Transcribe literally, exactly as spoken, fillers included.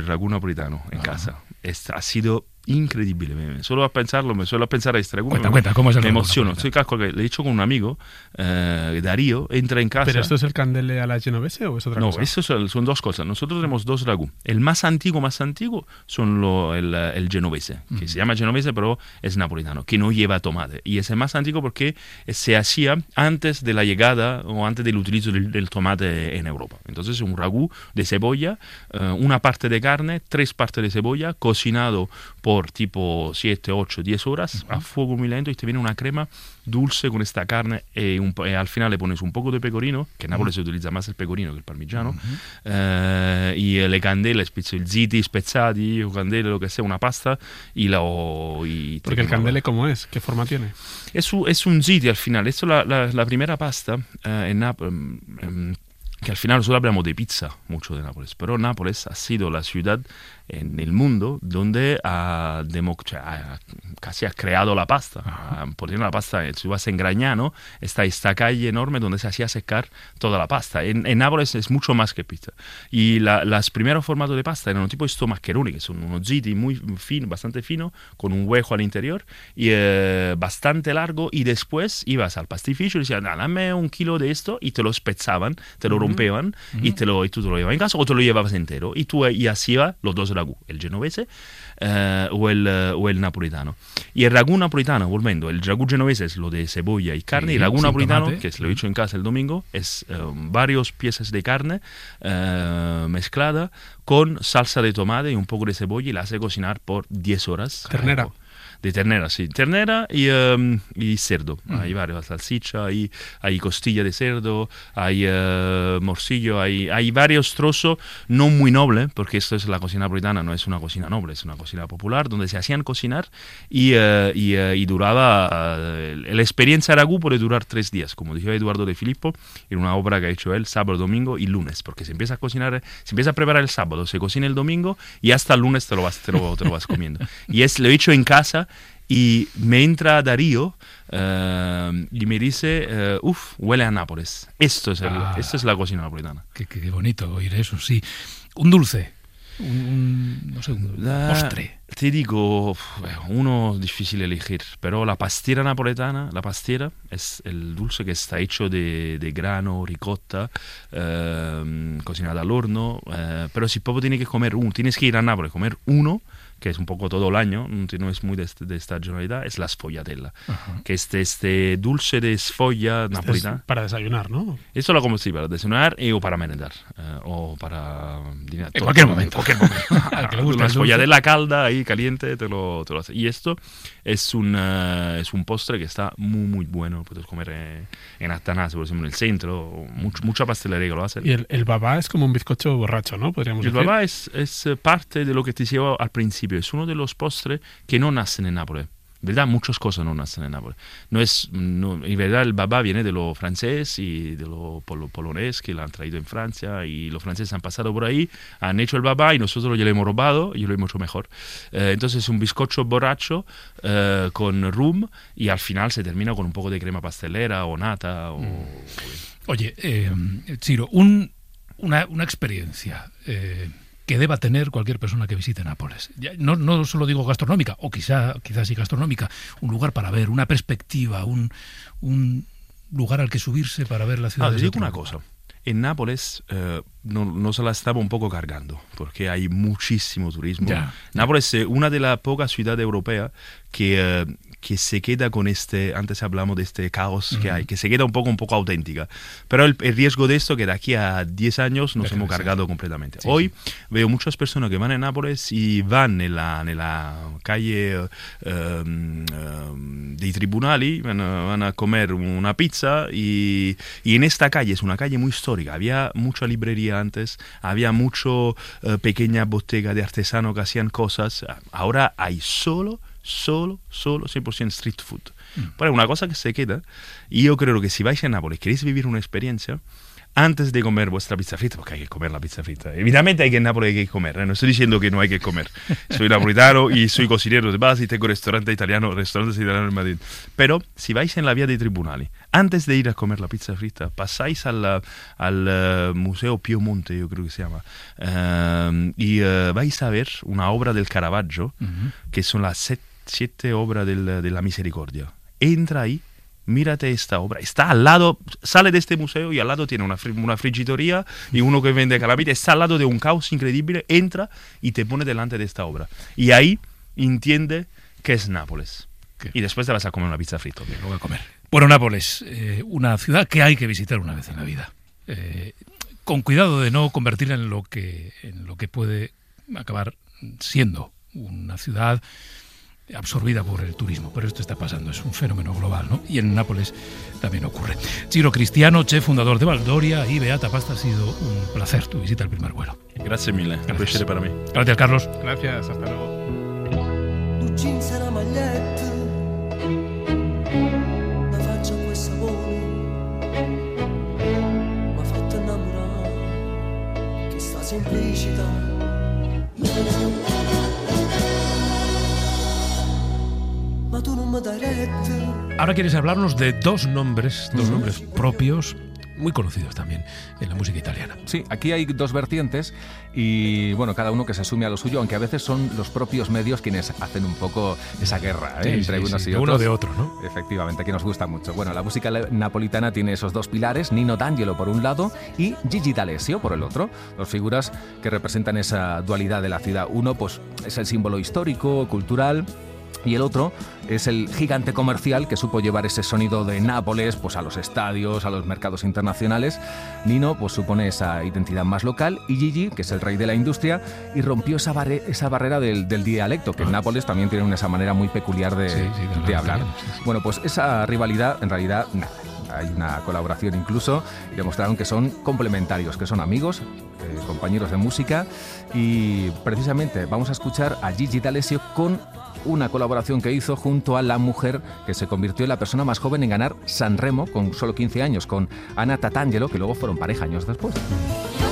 ragú napolitano en Ah. casa. Es, ha sido incredibile. Me- Solo a pensarlo, me solo a pensar a este ragú. Cuenta, me, cuenta, ¿cómo es el me ragú emociono. napolitano? Estoy calco que le he hecho con un amigo, eh, Darío, entra en casa. ¿Pero esto es el candele a la genovese o es otra No, cosa? eso son, son dos cosas. Nosotros tenemos dos ragú. El más antiguo, más antiguo, son lo, el, el genovese, que se llama genovese, pero es napolitano, que no lleva tomate. Y es el más antiguo porque se hacía antes de la llegada o antes del utilizo del, del tomate en Europa. Entonces es un ragú de cebolla, eh, una parte de carne, tres partes de cebolla, cocinado por tipo siete, ocho, diez horas a fuego muy lento y te viene una crema dulce con esta carne y, un, po- y al final le pones un poco de pecorino, que en Nápoles se utiliza más el pecorino que el parmigiano, eh, y le candele, spezzo, il ziti spezzati, o candele, lo que sea, una pasta y lo... Y te Porque el quema. candele, ¿cómo es? ¿Qué forma tiene? Es, un- es un ziti al final. Esto la, la, la primera pasta eh, en Nápoles, que al final nosotros hablamos de pizza mucho de Nápoles, pero Nápoles ha sido la ciudad en el mundo donde ha, demo, cioè, ha casi ha creado la pasta. Ha, poniendo la pasta, si vas en Gragnano, está esta calle enorme donde se hacía secar toda la pasta. En, en Nápoles es mucho más que pizza. Y la, los primeros formatos de pasta eran tipo estos maccheroni, que son unos ziti muy finos, bastante finos, con un hueco al interior y eh, bastante largo. Y después ibas al pastificio y decían, dame un kilo de esto, y te lo spezzaban, te lo rompevan y, te lo, y tú te lo llevabas en casa o te lo llevabas entero. Y, tú, y así iba los dos ragú, el genovese eh, o, el, eh, o el napolitano. Y el ragú napolitano, volviendo, el ragú genovese es lo de cebolla y carne, Sí, y el ragú sin napolitano, tomate. que se lo he hecho en casa el domingo, es eh, varios piezas de carne eh, mezclada con salsa de tomate y un poco de cebolla y la hace cocinar por diez horas. Ternera. Eh, de ternera, sí. Ternera y, um, y cerdo. Mm. Hay varias, salchicha, hay, hay costilla de cerdo, hay uh, morcillo, hay, hay varios trozos, no muy noble, porque esto es la cocina napolitana, no es una cocina noble, es una cocina popular, donde se hacían cocinar y, uh, y, uh, y duraba, uh, la experiencia ragú puede durar tres días, como dijo Eduardo de Filippo, en una obra que ha hecho él, sábado, domingo y lunes, porque se empieza a cocinar, se empieza a preparar el sábado, se cocina el domingo y hasta el lunes te lo vas, te lo, te lo vas comiendo. Y es, lo he hecho en casa. Y me entra Darío uh, y me dice, uh, uff, huele a Nápoles. Esto es, el, Ah. esto es la cocina napolitana. Qué, qué, qué bonito oír eso, sí. Un dulce, un, un, no sé, un La- postre. Te digo, uf, uno difícil elegir, pero la pastiera napoletana, la pastiera es el dulce que está hecho de, de grano, ricotta, eh, cocinada al horno, eh, pero si proprio tienes que comer uno, tienes que ir a Nápoles a comer uno, que es un poco todo el año, no es muy de, este, de esta regionalidad, es la sfogliatella, Ajá. que es este dulce de sfoglia Este es napolitana. para desayunar, ¿no? Eso lo como sí, para desayunar y, o para merendar, eh, o para dinar. En cualquier momento. En cualquier momento. Al que le gusta Una el dulce. sfogliatella calda ahí caliente te lo, te lo hace. Y esto es un, uh, es un postre que está muy, muy bueno. Puedes comer eh, en Atanasio, por ejemplo, en el centro. O mucho, mucha pastelería que lo hace. Y el, el babá es como un bizcocho borracho, ¿no? Podríamos El decir. babà es, es parte de lo que te decía al principio. Es uno de los postres que no nacen en Nápoles. En verdad, muchas cosas no nacen en Nápoles. No es, no, en verdad, el babà viene de lo francés y de lo pol polonés que lo han traído en Francia. Y los franceses han pasado por ahí, han hecho el babà y nosotros ya lo hemos robado y lo hemos hecho mejor. Eh, entonces, es un bizcocho borracho eh, con rum y al final se termina con un poco de crema pastelera o nata. O, Mm. Oye, eh, Ciro, un, una, una experiencia eh, que deba tener cualquier persona que visite Nápoles. Ya, no, no solo digo gastronómica, o quizá, quizás sí gastronómica, un lugar para ver, una perspectiva, un, un lugar al que subirse para ver la ciudad. Ah, te desde digo otro una lugar. cosa. En Nápoles eh, no, nos la estaba un poco cargando, porque hay muchísimo turismo. Ya. Nápoles es una de las pocas ciudades europeas que, eh, que se queda con este, antes hablamos de este caos uh-huh. que hay, que se queda un poco, un poco auténtica. Pero el, el riesgo de esto que de aquí a diez años nos Deja hemos de ser. cargado completamente. Sí, Hoy sí. veo muchas personas que van a Nápoles y van en la, en la calle eh, um, dei tribunali, van a, van a comer una pizza y, y en esta calle, es una calle muy histórica, había mucha librería antes, había mucho eh, pequeña bottega de artesanos que hacían cosas, ahora hay solo, solo, solo cien por ciento street food. Mm. Pero es una cosa que se queda y yo creo que si vais a Nápoles, queréis vivir una experiencia, antes de comer vuestra pizza frita, porque hay que comer la pizza frita. Evidentemente hay que en Nápoles hay que comer, ¿eh? No estoy diciendo que no hay que comer. Soy napolitano y soy cocinero de base y tengo restaurante italiano, restaurantes italianos en Madrid. Pero si vais en la vía dei Tribunali, antes de ir a comer la pizza frita, pasáis al, al uh, Museo Piemonte, yo creo que se llama, uh, y uh, vais a ver una obra del Caravaggio, uh-huh. que son las set, siete obras del, de la Misericordia. Entra ahí, mírate esta obra, está al lado, sale de este museo y al lado tiene una, una frigitoría y uno que vende calamita, está al lado de un caos increíble, entra y te pone delante de esta obra. Y ahí entiende que es Nápoles. ¿Qué? Y después te vas a comer una pizza frita. Lo voy a comer. Bueno, Nápoles, eh, una ciudad que hay que visitar una vez en la vida. Eh, con cuidado de no convertirla en lo que, en lo que puede acabar siendo una ciudad absorbida por el turismo, pero esto está pasando, es un fenómeno global, ¿no? Y en Nápoles también ocurre. Ciro Cristiano, chef fundador de Valdoria y Beata Pasta, ha sido un placer tu visita al Primer Vuelo. Gracias mille, un piacere para mí. Gracias, Carlos. Gracias, hasta luego. Ahora quieres hablarnos de dos nombres, dos nombres propios, muy conocidos también en la música italiana. Sí, aquí hay dos vertientes y bueno, cada uno que se sume a lo suyo, aunque a veces son los propios medios quienes hacen un poco esa guerra, ¿eh? Sí, entre sí, unos sí, y de otros. uno de otro, ¿no? Efectivamente, que nos gusta mucho. Bueno, la música napolitana tiene esos dos pilares, Nino D'Angelo por un lado y Gigi D'Alessio por el otro, dos figuras que representan esa dualidad de la ciudad. Uno pues es el símbolo histórico, cultural, y el otro es el gigante comercial que supo llevar ese sonido de Nápoles pues a los estadios, a los mercados internacionales. Nino pues supone esa identidad más local y Gigi, que es el rey de la industria, y rompió esa, barre- esa barrera del, del dialecto, que en Nápoles también tienen esa manera muy peculiar de, Sí, sí, de de hablar. hablar. Sí, sí. Bueno, pues esa rivalidad en realidad nada. Hay una colaboración incluso y demostraron que son complementarios, que son amigos, eh, compañeros de música, y precisamente vamos a escuchar a Gigi D'Alessio con una colaboración que hizo junto a la mujer que se convirtió en la persona más joven en ganar Sanremo con solo quince años, con Anna Tatangelo, que luego fueron pareja años después.